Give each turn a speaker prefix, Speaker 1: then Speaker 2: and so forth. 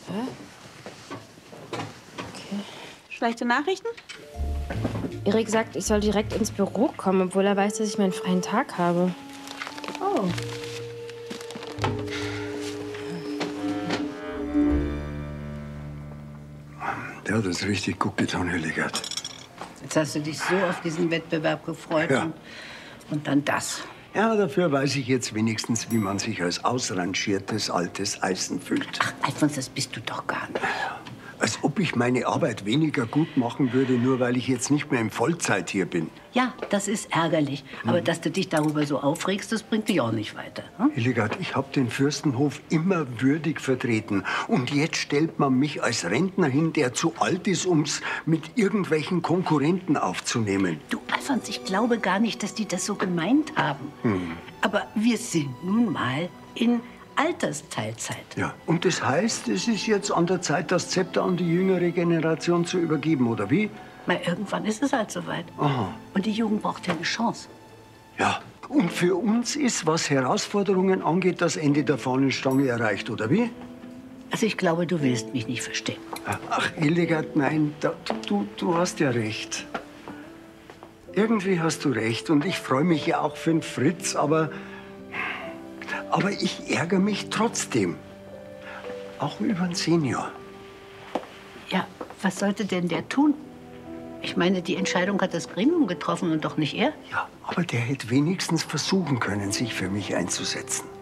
Speaker 1: Okay.
Speaker 2: Schlechte Nachrichten?
Speaker 1: Erik sagt, ich soll direkt ins Büro kommen, obwohl er weiß, dass ich meinen freien Tag habe.
Speaker 2: Oh.
Speaker 3: Der hat uns richtig gut getan, Hildegard.
Speaker 4: Jetzt hast du dich so auf diesen Wettbewerb gefreut.
Speaker 3: Ja.
Speaker 4: Und dann das.
Speaker 3: Ja, dafür weiß ich jetzt wenigstens, wie man sich als ausrangiertes altes Eisen fühlt.
Speaker 4: Ach, Alfons, das bist du doch gar nicht.
Speaker 3: Als ob ich meine Arbeit weniger gut machen würde, nur weil ich jetzt nicht mehr in Vollzeit hier bin.
Speaker 4: Ja, das ist ärgerlich. Aber dass du dich darüber so aufregst, das bringt dich auch nicht weiter. Hm?
Speaker 3: Hildegard, ich habe den Fürstenhof immer würdig vertreten. Und jetzt stellt man mich als Rentner hin, der zu alt ist, um's mit irgendwelchen Konkurrenten aufzunehmen.
Speaker 4: Du, Alfons, ich glaube gar nicht, dass die das so gemeint haben. Aber wir sind nun mal in Altersteilzeit.
Speaker 3: Ja, und das heißt, es ist jetzt an der Zeit, das Zepter an die jüngere Generation zu übergeben, oder wie?
Speaker 4: Mal irgendwann ist es halt soweit.
Speaker 3: Aha.
Speaker 4: Und die Jugend braucht ja eine Chance.
Speaker 3: Ja, und für uns ist, was Herausforderungen angeht, das Ende der Fahnenstange erreicht, oder wie?
Speaker 4: Also ich glaube, du willst mich nicht verstehen.
Speaker 3: Ach, Hildegard, nein, du hast ja recht. Irgendwie hast du recht und ich freue mich ja auch für den Fritz, aber ich ärgere mich trotzdem. Auch über den Senior.
Speaker 4: Ja, was sollte denn der tun? Ich meine, die Entscheidung hat das Gremium getroffen und doch nicht er.
Speaker 3: Ja, aber der hätte wenigstens versuchen können, sich für mich einzusetzen.